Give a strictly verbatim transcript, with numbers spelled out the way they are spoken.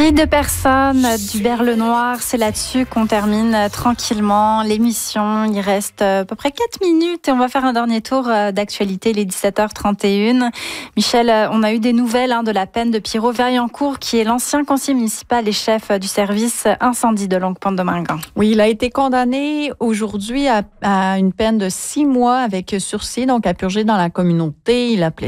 Fille de personne, d'Hubert Lenoir, c'est là-dessus qu'on termine tranquillement l'émission. Il reste à peu près quatre minutes et on va faire un dernier tour d'actualité, il est dix-sept heures trente et une. Michel, on a eu des nouvelles hein, de la peine de Pierrot Verliancourt, qui est l'ancien conseiller municipal et chef du service incendie de Longue-Pointe-de-Mingan. Oui, il a été condamné aujourd'hui à, à une peine de six mois avec sursis, donc à purger dans la communauté. Il appelait